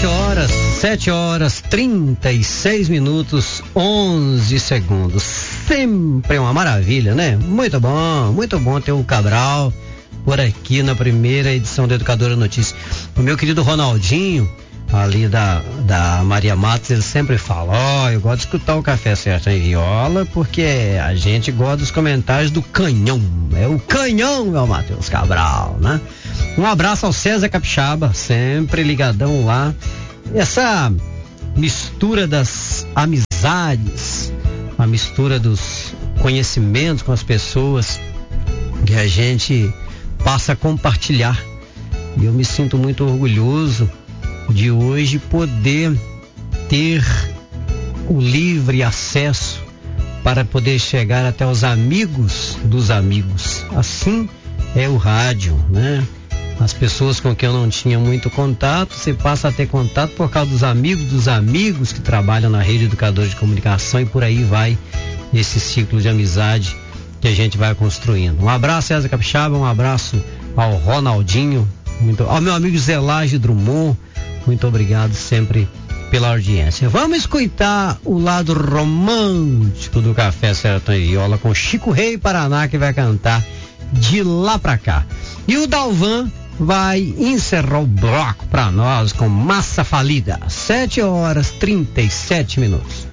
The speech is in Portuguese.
7 horas 36 minutos 11 segundos. Sempre uma maravilha, né? Muito bom ter o Cabral por aqui na primeira edição do Educadora Notícia. O meu querido Ronaldinho, ali da Maria Matos, ele sempre fala: eu gosto de escutar o Café Certo em Viola, porque a gente gosta dos comentários do canhão. É o canhão, meu Matheus Cabral, né? Um abraço ao César Capixaba, sempre ligadão lá. Essa mistura das amizades, a mistura dos conhecimentos com as pessoas que a gente passa a compartilhar. E eu me sinto muito orgulhoso de hoje poder ter o livre acesso para poder chegar até os amigos dos amigos. Assim é o rádio, né? As pessoas com quem eu não tinha muito contato, você passa a ter contato por causa dos amigos que trabalham na rede Educadora de Comunicação, e por aí vai esse ciclo de amizade que a gente vai construindo. Um abraço, César Capixaba, um abraço ao Ronaldinho, ao meu amigo Zelage Drummond, muito obrigado sempre pela audiência. Vamos escutar o lado romântico do Café Certo em Viola com Chico Rei Paraná, que vai cantar De Lá Pra Cá. E o Dalvan vai encerrar o bloco para nós com Massa Falida. 7 horas 37 minutos.